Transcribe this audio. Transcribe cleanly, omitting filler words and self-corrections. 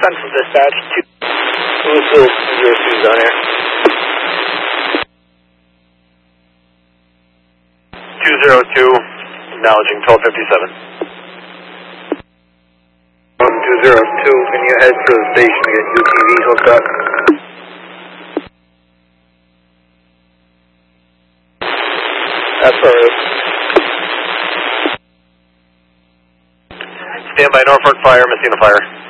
Central Dispatch, Louisville 02's on air. 202, acknowledging 1257. 202, can you head for the station to get UTV hooked up? Affirmative. Stand by Norfolk Fire, Messina Fire.